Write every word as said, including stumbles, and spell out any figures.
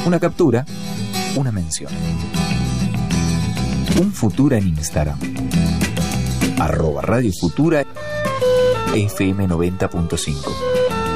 Una captura, una mención. Un Futura en Instagram. Arroba Radio Futura F M noventa punto cinco.